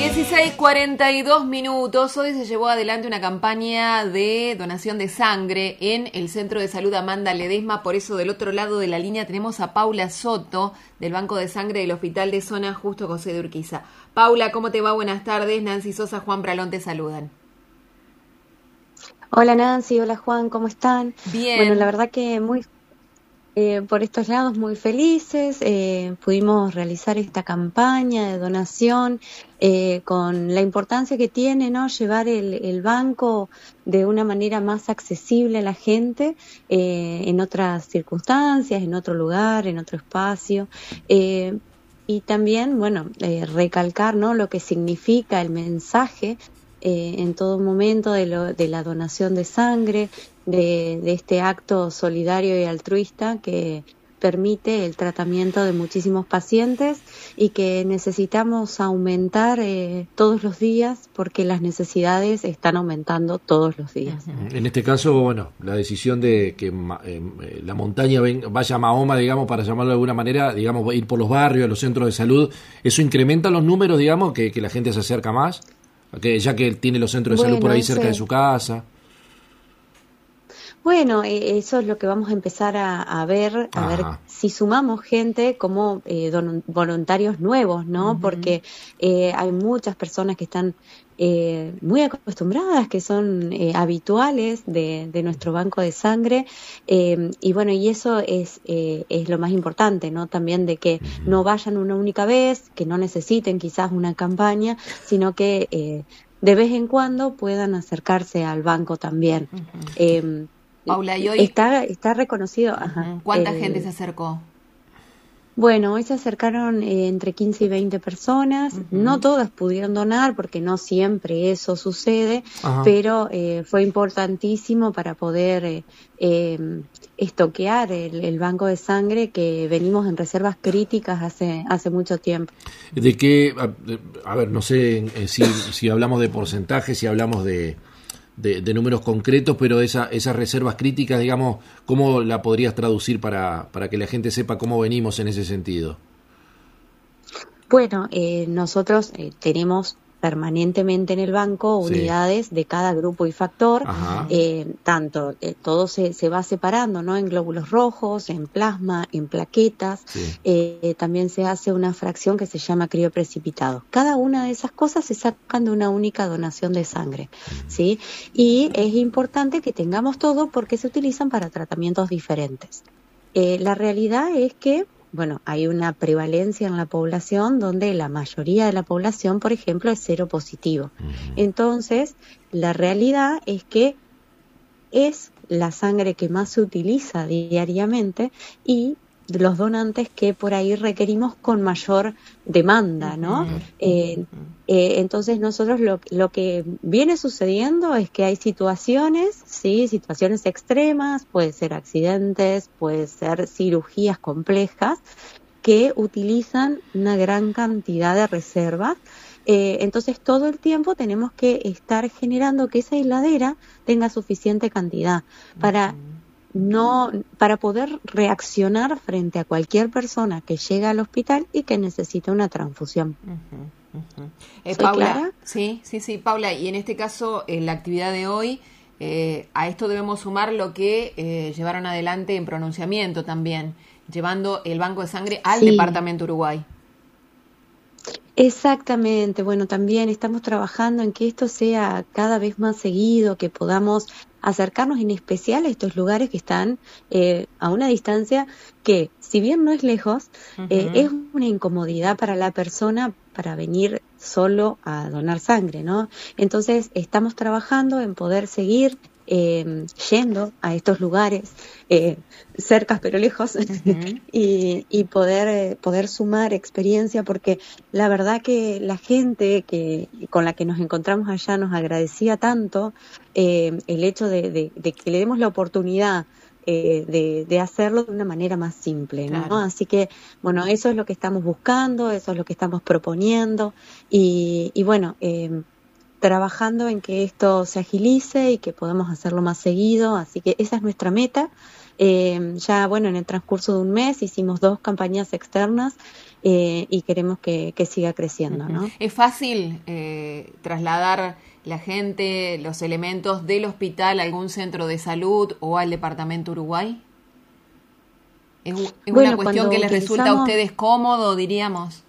16:42. Hoy se llevó adelante una campaña de donación de sangre en el Centro de Salud Amanda Ledesma. Por eso del otro lado de la línea tenemos a Paula Soto del Banco de Sangre del Hospital de Zona Justo José de Urquiza. Paula, ¿cómo te va? Buenas tardes. Nancy Sosa, Juan Pralón te saludan. Hola Nancy, hola Juan, ¿cómo están? Bien. Bueno, la verdad que por estos lados muy felices, pudimos realizar esta campaña de donación con la importancia que tiene, ¿no? Llevar el banco de una manera más accesible a la gente en otras circunstancias, en otro lugar, en otro espacio. Y también, bueno, recalcar, ¿no? Lo que significa el mensaje en todo momento de la donación de sangre, de este acto solidario y altruista que permite el tratamiento de muchísimos pacientes y que necesitamos aumentar todos los días porque las necesidades están aumentando todos los días. En este caso, bueno, la decisión de que la montaña vaya a Mahoma, digamos, para llamarlo de alguna manera, digamos, ir por los barrios, a los centros de salud, ¿eso incrementa los números, digamos, que la gente se acerca más? Ya que tiene los centros de salud por ahí cerca de su casa. Bueno, eso es lo que vamos a empezar a ver si sumamos gente como voluntarios nuevos, ¿no? Uh-huh. Porque hay muchas personas que están muy acostumbradas, que son habituales de nuestro banco de sangre, y bueno, y eso es lo más importante, ¿no? También de que no vayan una única vez, que no necesiten quizás una campaña, sino que de vez en cuando puedan acercarse al banco también. Uh-huh. Paula, ¿y hoy está reconocido? Ajá, ¿cuánta gente se acercó? Bueno, hoy se acercaron entre 15 y 20 personas. Uh-huh. No todas pudieron donar porque no siempre eso sucede, uh-huh, pero fue importantísimo para poder estoquear el banco de sangre que venimos en reservas críticas hace mucho tiempo. ¿De qué? A ver, no sé si hablamos de porcentajes, si hablamos de números concretos, pero esas reservas críticas, digamos, ¿cómo la podrías traducir para que la gente sepa cómo venimos en ese sentido? Bueno, nosotros tenemos permanentemente en el banco unidades de cada grupo y factor, todo se va separando, ¿no? En glóbulos rojos, en plasma, en plaquetas, también se hace una fracción que se llama crioprecipitado. Cada una de esas cosas se sacan de una única donación de sangre, ¿sí? Y es importante que tengamos todo porque se utilizan para tratamientos diferentes. La realidad es que bueno, hay una prevalencia en la población donde la mayoría de la población, por ejemplo, es seropositivo. Uh-huh. Entonces, la realidad es que es la sangre que más se utiliza diariamente y los donantes que por ahí requerimos con mayor demanda, ¿no? Uh-huh. Entonces nosotros lo que viene sucediendo es que hay situaciones extremas, puede ser accidentes, puede ser cirugías complejas que utilizan una gran cantidad de reservas. Entonces todo el tiempo tenemos que estar generando que esa heladera tenga suficiente cantidad para poder reaccionar frente a cualquier persona que llega al hospital y que necesita una transfusión. Uh-huh, uh-huh. Paula, sí, Paula, y en este caso, la actividad de hoy, a esto debemos sumar lo que llevaron adelante en pronunciamiento también, llevando el banco de sangre al departamento Uruguay. Exactamente, bueno, también estamos trabajando en que esto sea cada vez más seguido, que podamos acercarnos en especial a estos lugares que están a una distancia que, si bien no es lejos, uh-huh, es una incomodidad para la persona para venir solo a donar sangre, ¿no? Entonces, estamos trabajando en poder seguir yendo a estos lugares cercas pero lejos, uh-huh, y poder sumar experiencia, porque la verdad que la gente con la que nos encontramos allá nos agradecía tanto el hecho de que le demos la oportunidad de hacerlo de una manera más simple, ¿no? Claro. Así que, bueno, eso es lo que estamos buscando, eso es lo que estamos proponiendo y bueno, trabajando en que esto se agilice y que podamos hacerlo más seguido, así que esa es nuestra meta, Ya, bueno, en el transcurso de un mes hicimos 2 campañas externas y queremos que siga creciendo, ¿no? ¿Es fácil trasladar la gente, los elementos del hospital a algún centro de salud o al departamento Uruguay? ¿Es Bueno, una cuestión que les resulta a ustedes cómodo, diríamos?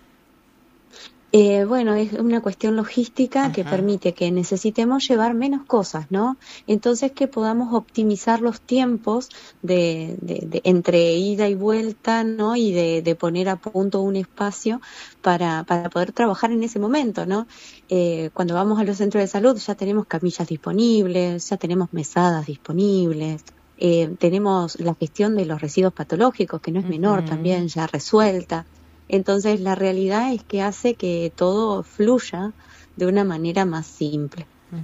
Bueno, es una cuestión logística que permite que necesitemos llevar menos cosas, ¿no? Entonces que podamos optimizar los tiempos de entre ida y vuelta, ¿no? Y de poner a punto un espacio para poder trabajar en ese momento, ¿no? Cuando vamos a los centros de salud ya tenemos camillas disponibles, ya tenemos mesadas disponibles. Tenemos la gestión de los residuos patológicos, que no es menor también, ya resuelta. Entonces la realidad es que hace que todo fluya de una manera más simple.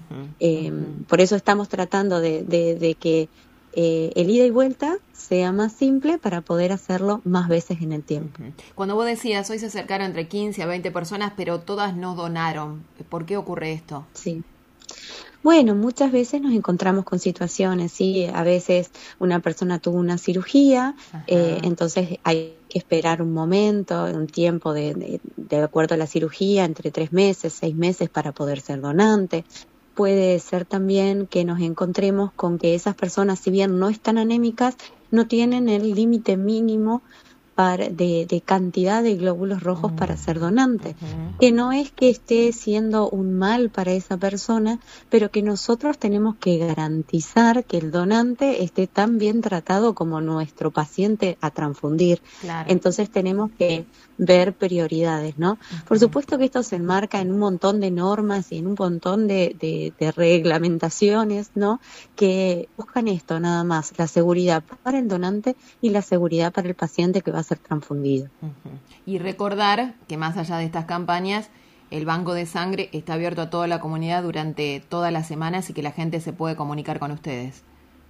Por eso estamos tratando de que el ida y vuelta sea más simple para poder hacerlo más veces en el tiempo. Cuando vos decías, hoy se acercaron entre 15 a 20 personas, pero todas no donaron, ¿por qué ocurre esto? Sí. Bueno, muchas veces nos encontramos con situaciones, ¿sí? A veces una persona tuvo una cirugía, entonces hay que esperar un momento, un tiempo de acuerdo a la cirugía, entre 3 meses, 6 meses para poder ser donante. Puede ser también que nos encontremos con que esas personas, si bien no están anémicas, no tienen el límite mínimo de cantidad de glóbulos rojos para ser donante, que no es que esté siendo un mal para esa persona, pero que nosotros tenemos que garantizar que el donante esté tan bien tratado como nuestro paciente a transfundir. Claro. Entonces tenemos que ver prioridades, ¿no? Por supuesto que esto se enmarca en un montón de normas y en un montón de reglamentaciones, ¿no? Que buscan esto nada más, la seguridad para el donante y la seguridad para el paciente que va a ser transfundido. Y recordar que más allá de estas campañas, el banco de sangre está abierto a toda la comunidad durante todas las semanas y que la gente se puede comunicar con ustedes.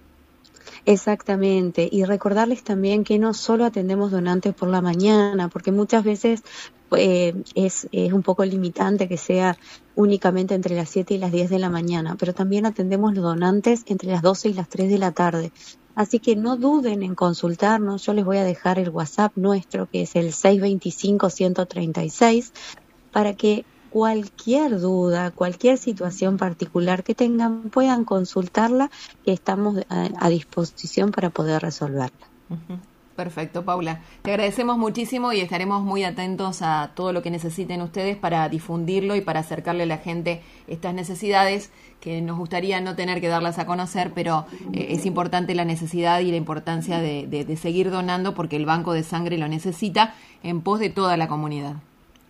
Exactamente, y recordarles también que no solo atendemos donantes por la mañana, porque muchas veces es un poco limitante que sea únicamente entre las 7 y las 10 de la mañana, pero también atendemos los donantes entre las 12 y las 3 de la tarde. Así que no duden en consultarnos, yo les voy a dejar el WhatsApp nuestro, que es el 625-136, para que cualquier duda, cualquier situación particular que tengan, puedan consultarla, que estamos a disposición para poder resolverla. Perfecto, Paula. Te agradecemos muchísimo y estaremos muy atentos a todo lo que necesiten ustedes para difundirlo y para acercarle a la gente estas necesidades que nos gustaría no tener que darlas a conocer, pero es importante la necesidad y la importancia de seguir donando porque el banco de sangre lo necesita en pos de toda la comunidad.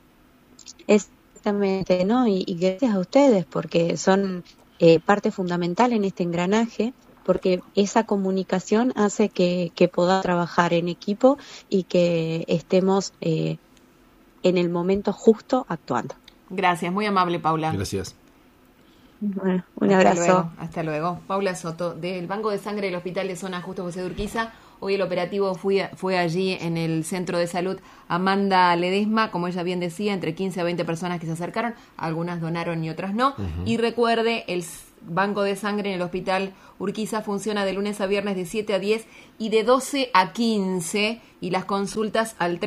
Exactamente, ¿no? Y gracias a ustedes porque son parte fundamental en este engranaje, porque esa comunicación hace que podamos trabajar en equipo y que estemos en el momento justo actuando. Gracias, muy amable, Paula. Gracias. Bueno, un abrazo. Hasta luego. Paula Soto, del Banco de Sangre del Hospital de Zona Justo José de Urquiza. Hoy el operativo fue allí en el Centro de Salud Amanda Ledesma, como ella bien decía, entre 15 a 20 personas que se acercaron, algunas donaron y otras no. Y recuerde, el Banco de Sangre en el Hospital Urquiza funciona de lunes a viernes de 7 a 10 y de 12 a 15, y las consultas al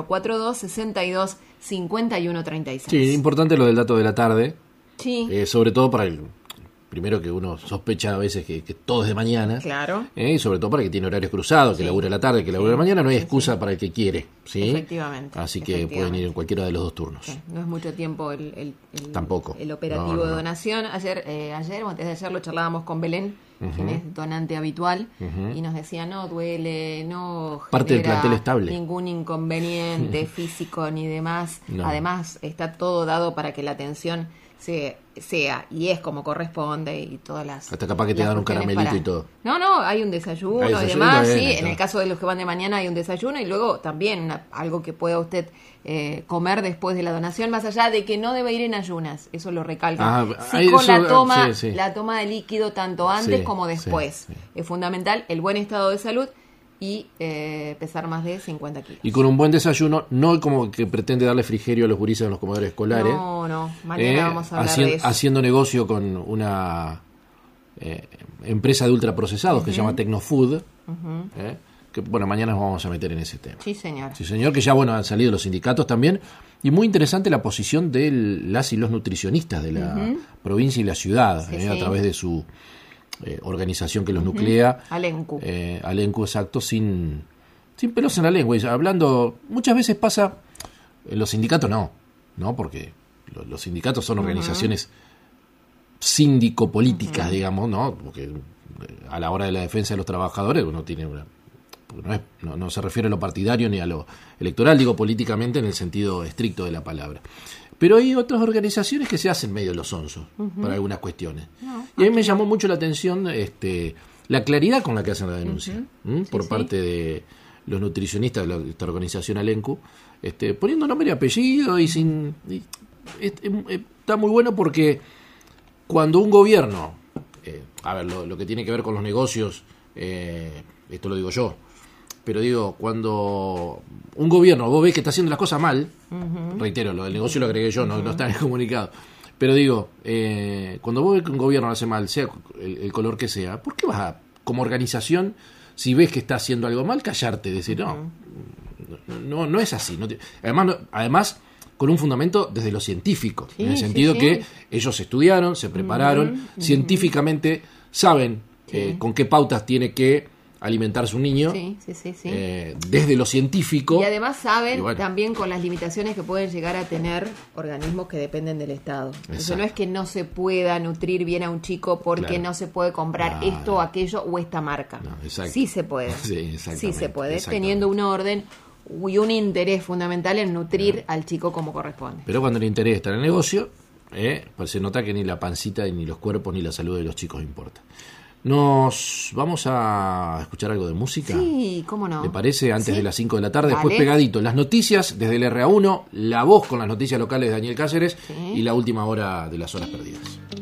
3442-62-5136. Sí, importante lo del dato de la tarde. Sí. Sobre todo para primero que uno sospecha a veces que todo es de mañana. Claro. Y sobre todo para que tiene horarios cruzados, que labura la tarde, que labura la mañana, no hay excusa para el que quiere. ¿Sí? Efectivamente. Así que pueden ir en cualquiera de los dos turnos. Sí. No es mucho tiempo el operativo de donación. Ayer o antes de ayer lo charlábamos con Belén, quien es donante habitual, y nos decía, no duele, no parte del plantel estable, ningún inconveniente físico ni demás. No. Además, está todo dado para que la atención sea y es como corresponde y todas las... Hasta capaz que te dan un caramelito y todo. No, hay un desayuno y demás, sí. En el caso de los que van de mañana hay un desayuno y luego también algo que pueda usted comer después de la donación, más allá de que no debe ir en ayunas, eso lo recalca. La toma de líquido tanto antes como después. Sí. Es fundamental el buen estado de salud y pesar más de 50 kilos. Y con un buen desayuno, no como que pretende darle refrigerio a los gurises en los comedores escolares. No, mañana vamos a hablar de eso. Haciendo negocio con una empresa de ultraprocesados que se llama Tecnofood, Que bueno, mañana nos vamos a meter en ese tema. Sí, señor. Sí, señor, que ya bueno, han salido los sindicatos también. Y muy interesante la posición de las y los nutricionistas de la provincia y la ciudad, a través de su organización que los nuclea. Alencu. Alencu, exacto, sin pelos en la lengua. Y hablando, muchas veces pasa, en los sindicatos no, porque los sindicatos son organizaciones síndico-políticas, digamos, ¿no? Porque a la hora de la defensa de los trabajadores uno tiene no se refiere a lo partidario ni a lo electoral, digo políticamente en el sentido estricto de la palabra. Pero hay otras organizaciones que se hacen medio los sonsos para algunas cuestiones. Y a mí me llamó mucho la atención la claridad con la que hacen la denuncia por parte de los nutricionistas de esta organización Alencu, poniendo nombre y apellido está muy bueno porque cuando un gobierno, lo que tiene que ver con los negocios, esto lo digo yo, pero digo, cuando un gobierno, vos ves que está haciendo las cosas mal, reitero, lo del negocio lo agregué yo, no está en el comunicado, pero digo, cuando vos ves que un gobierno lo hace mal, sea el color que sea, ¿por qué vas a, como organización, si ves que está haciendo algo mal, callarte, decir, no es así? Además, con un fundamento desde lo científico, en el sentido que ellos estudiaron, se prepararon, científicamente saben con qué pautas tiene que alimentarse un niño, desde lo científico. Y además saben también con las limitaciones que pueden llegar a tener organismos que dependen del Estado. Eso no es que no se pueda nutrir bien a un chico porque no se puede comprar esto o aquello o esta marca. Sí se puede. Sí se puede, teniendo un orden y un interés fundamental en nutrir al chico como corresponde. Pero cuando el interés está en el negocio, pues se nota que ni la pancita, ni los cuerpos, ni la salud de los chicos importa. Nos vamos a escuchar algo de música. Sí, cómo no. ¿Le parece? Antes de las 5 de la tarde, después pegadito. Las noticias desde el RA1, La Voz con las noticias locales de Daniel Cáceres y la última hora de las horas perdidas.